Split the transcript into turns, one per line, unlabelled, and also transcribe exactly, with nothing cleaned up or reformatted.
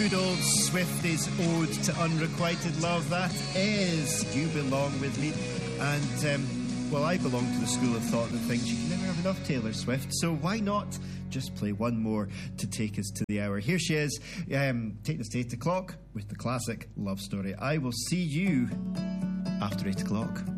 Good old Swifties ode to unrequited love. That is You Belong With Me. And, um, well, I belong to the school of thought that thinks you can never have enough Taylor Swift, so why not just play one more to take us to the hour? Here she is, um, taking us to eight o'clock with the classic Love Story. I will see you after eight o'clock.